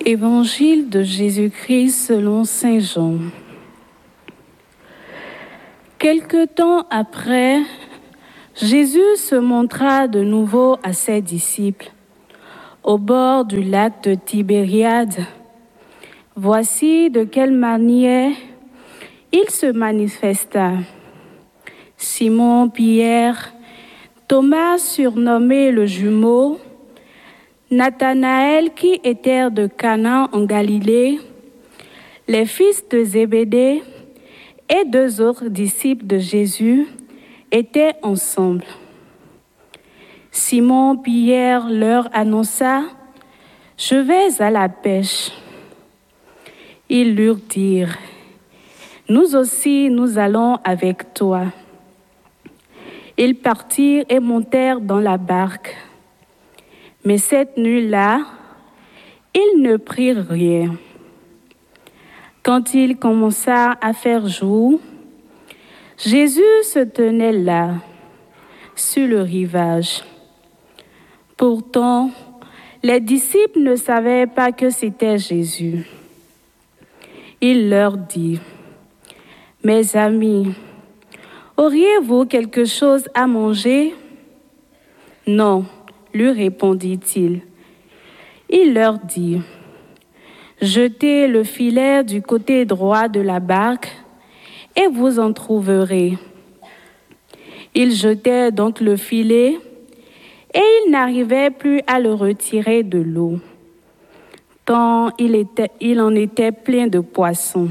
Évangile de Jésus-Christ selon saint Jean. Quelque temps après, Jésus se montra de nouveau à ses disciples, au bord du lac de Tibériade. Voici de quelle manière il se manifesta. Simon, Pierre, Thomas surnommé le jumeau, Nathanaël qui était de Cana en Galilée, les fils de Zébédée et 2 autres disciples de Jésus étaient ensemble. Simon Pierre leur annonça : « Je vais à la pêche. » Ils lui dirent : « Nous aussi, nous allons avec toi. » Ils partirent et montèrent dans la barque. Mais cette nuit-là, ils ne prirent rien. Quand il commença à faire jour, Jésus se tenait là, sur le rivage. Pourtant, les disciples ne savaient pas que c'était Jésus. Il leur dit : « Mes amis, auriez-vous quelque chose à manger ? » « Non, lui répondit-il. Il leur dit : « Jetez le filet du côté droit de la barque et vous en trouverez. » Ils jetaient donc le filet et ils n'arrivaient plus à le retirer de l'eau, tant il en était plein de poissons.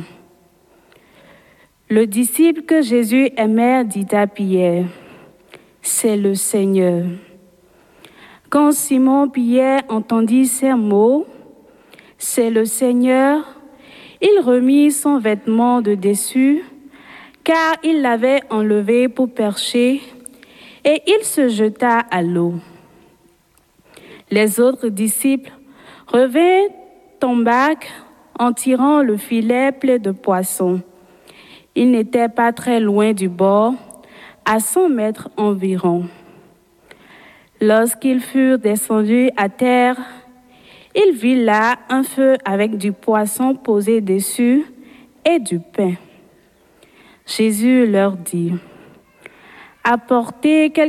Le disciple que Jésus aimait dit à Pierre : « C'est le Seigneur. » Quand Simon-Pierre entendit ces mots, « C'est le Seigneur », il remit son vêtement de dessus, car il l'avait enlevé pour percher, et il se jeta à l'eau. Les autres disciples revinrent en barque en tirant le filet plein de poissons. Ils n'étaient pas très loin du bord, à 100 mètres environ. Lorsqu'ils furent descendus à terre, ils virent là un feu avec du poisson posé dessus et du pain. Jésus leur dit : « Apportez